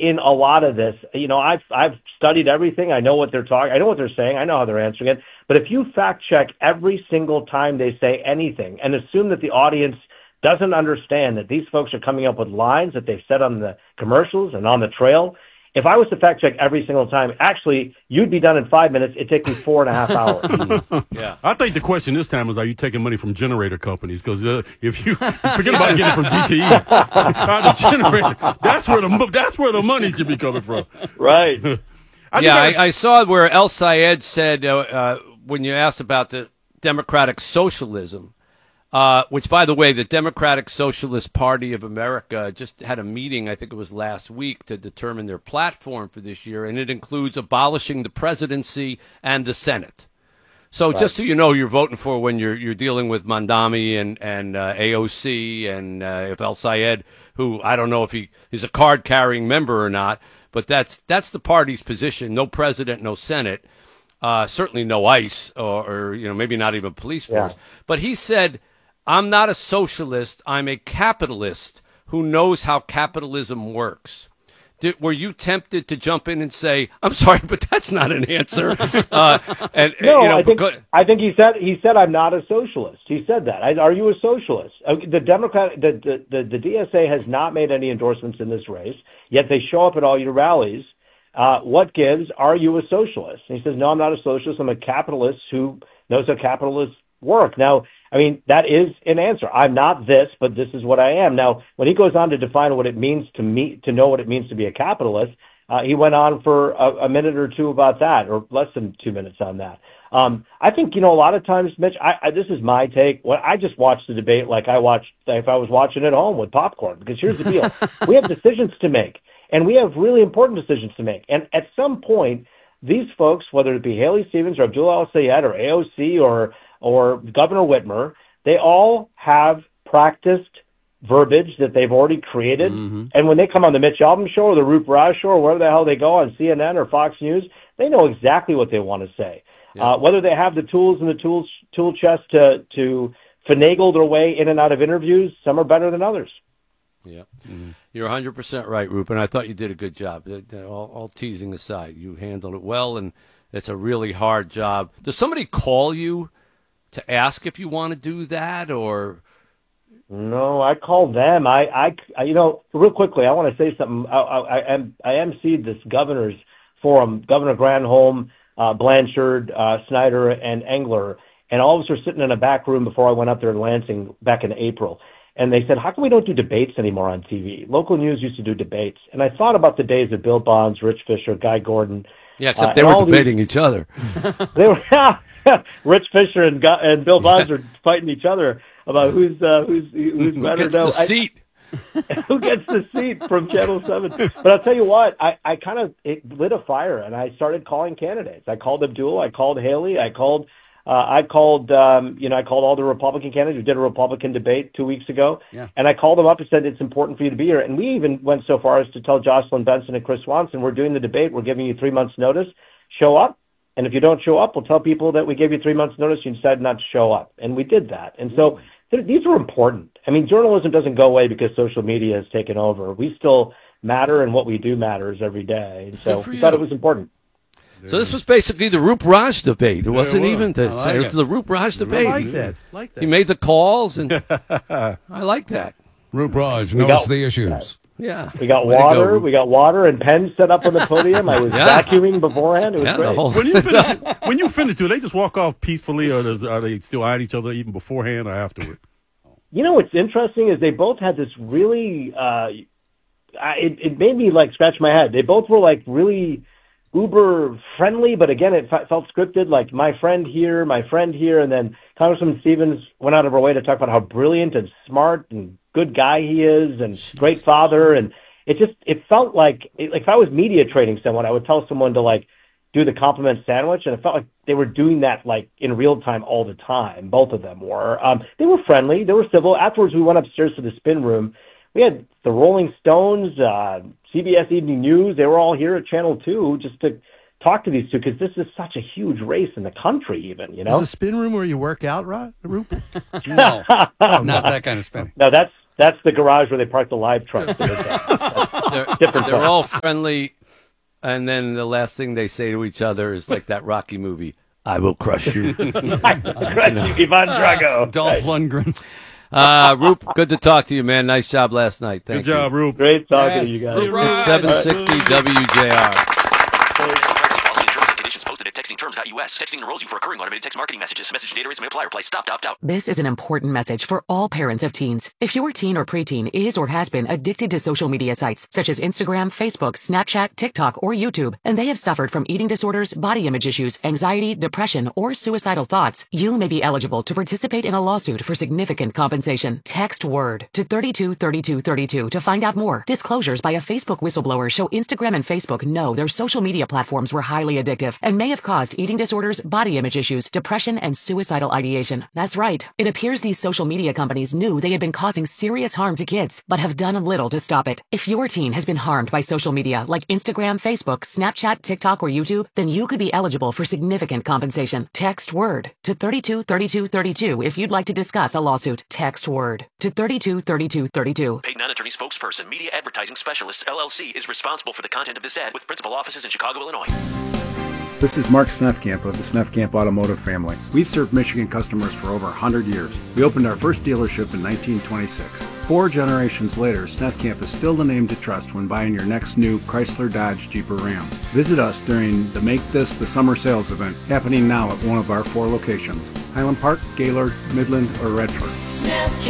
in a lot of this, I've studied everything. I know what they're talking. I know what they're saying. I know how they're answering it. But if you fact check every single time they say anything and assume that the audience doesn't understand that these folks are coming up with lines that they've said on the commercials and on the trail, if I was to fact check every single time, actually, you'd be done in 5 minutes. It'd take me 4.5 hours. Yeah. I think the question this time is, are you taking money from generator companies? Because if you forget about getting it from DTE, the generator, that's where the money should be coming from. Right. I saw where El Sayed said, when you asked about the democratic socialism, which, by the way, the Democratic Socialist Party of America just had a meeting, I think it was last week, to determine their platform for this year, and it includes abolishing the presidency and the Senate. So just so you know, you're voting for when you're dealing with Mandami and AOC and if El Sayed, who I don't know if he's a card-carrying member or not, but that's the party's position. No president, no Senate, certainly no ICE or maybe not even police force. Yeah. But he said, I'm not a socialist. I'm a capitalist who knows how capitalism works. Were you tempted to jump in and say, I'm sorry, but that's not an answer? I think he said I'm not a socialist. He said that. Are you a socialist? The DSA has not made any endorsements in this race, yet they show up at all your rallies. What gives? Are you a socialist? And he says, no, I'm not a socialist. I'm a capitalist who knows how capitalists work. Now, I mean, that is an answer. I'm not this, but this is what I am. Now, when he goes on to define what it means to know what it means to be a capitalist, he went on for a minute or two about that, or less than 2 minutes on that. I think, a lot of times, Mitch, this is my take. I just watched the debate like if I was watching at home with popcorn, because here's the deal. We have decisions to make, and we have really important decisions to make. And at some point, these folks, whether it be Haley Stevens or Abdullah Al-Sayed or AOC or Governor Whitmer, they all have practiced verbiage that they've already created. Mm-hmm. And when they come on the Mitch Albom show or the Roop Raj show or wherever the hell they go on CNN or Fox News, they know exactly what they want to say. Yeah. Whether they have the tools in the tool chest to finagle their way in and out of interviews, some are better than others. Yeah, You're 100% right, Roop, and I thought you did a good job. All teasing aside, you handled it well, and it's a really hard job. Does somebody call you to ask if you want to do that, or? No, I called them. I real quickly, I want to say something. I emceed this governor's forum, Governor Granholm, Blanchard, Snyder, and Engler, and all of us were sitting in a back room before I went up there in Lansing back in April. And they said, how come we don't do debates anymore on TV? Local news used to do debates. And I thought about the days of Bill Bonds, Rich Fisher, Guy Gordon. Yeah, except they were debating each other. They were Rich Fisher and Bill Bonds are fighting each other about who's better. Who gets the seat? Who gets the seat from Channel 7? But I'll tell you what, it lit a fire, and I started calling candidates. I called Abdul, I called Haley, I called all the Republican candidates. We did a Republican debate 2 weeks ago, and I called them up and said it's important for you to be here. And we even went so far as to tell Jocelyn Benson and Chris Swanson, we're doing the debate. We're giving you 3 months' notice. Show up. And if you don't show up, we'll tell people that we gave you 3 months' notice. You decided not to show up. And we did that. And so these are important. I mean, journalism doesn't go away because social media has taken over. We still matter, and what we do matters every day. And so we thought it was important. So this was basically the Roop Raj debate. It wasn't even it was the Roop Raj debate. I like that. He made the calls, and I like that. Roop Raj knows the issues. Yeah. We got water. We got water and pens set up on the podium. I was vacuuming beforehand. It was great. When you finish, do they just walk off peacefully, or are they still eyeing each other even beforehand or afterward? What's interesting is they both had this really. It made me scratch my head. They both were really uber friendly, but again, it felt scripted. Like my friend here, and then Congressman Stevens went out of her way to talk about how brilliant and smart and good guy he is, and great father. And it felt like if I was media training someone, I would tell someone to do the compliment sandwich, and it felt like they were doing that in real time all the time. Both of them were. They were friendly, they were civil. Afterwards, we went upstairs to the spin room. We had the Rolling Stones, CBS Evening News. They were all here at Channel 2 just to talk to these two, because this is such a huge race in the country even, Is the spin room where you work out, Roop? No, not that kind of spinning. No, that's the garage where they park the live trucks. Different they're all friendly, and then the last thing they say to each other is like that Rocky movie, I will crush you. Ivan Drago. Dolph Lundgren. Roop, good to talk to you, man. Nice job last night. Thank Good job, Roop. Great talking to you guys. 760 WJR. Posted at textingterms.us. Texting enrolls you for recurring automated text marketing messages. Message data rates may apply. Reply stop, opt out. This is an important message for all parents of teens. If your teen or preteen is or has been addicted to social media sites such as Instagram, Facebook, Snapchat, TikTok, or YouTube, and they have suffered from eating disorders, body image issues, anxiety, depression, or suicidal thoughts, you may be eligible to participate in a lawsuit for significant compensation. Text WORD to 323232 to find out more. Disclosures by a Facebook whistleblower show Instagram and Facebook know their social media platforms were highly addictive and may have caused eating disorders, body image issues, depression, and suicidal ideation. That's right. It appears these social media companies knew they had been causing serious harm to kids, but have done little to stop it. If your teen has been harmed by social media like Instagram, Facebook, Snapchat, TikTok, or YouTube, then you could be eligible for significant compensation. Text WORD to 323232 if you'd like to discuss a lawsuit. Text WORD to 323232. Paid non-attorney spokesperson, Media Advertising Specialists, LLC, is responsible for the content of this ad with principal offices in Chicago, Illinois. This is Mark Snefkamp of the Snefkamp Automotive family. We've served Michigan customers for over 100 years. We opened our first dealership in 1926. 4 generations later, Snefkamp is still the name to trust when buying your next new Chrysler, Dodge, Jeep, or Ram. Visit us during the Make This the Summer Sales event happening now at one of our 4 locations: Highland Park, Gaylord, Midland, or Redford.